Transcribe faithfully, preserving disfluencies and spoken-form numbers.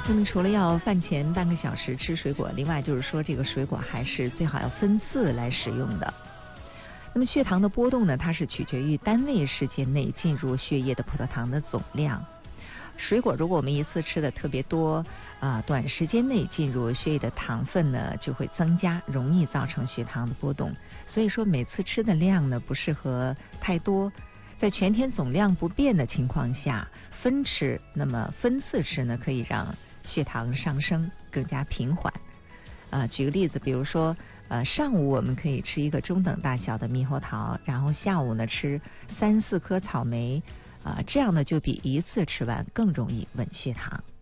那么除了要饭前半个小时吃水果，另外就是说这个水果还是最好要分次来使用的。那么血糖的波动呢，它是取决于单位时间内进入血液的葡萄糖的总量。水果如果我们一次吃的特别多啊、呃，短时间内进入血液的糖分呢就会增加，容易造成血糖的波动。所以说每次吃的量呢不适合太多，在全天总量不变的情况下分吃，那么分次吃呢可以让血糖上升更加平缓。啊、呃，举个例子，比如说呃上午我们可以吃一个中等大小的猕猴桃，然后下午呢吃三四颗草莓。啊，这样呢就比一次吃完更容易稳血糖。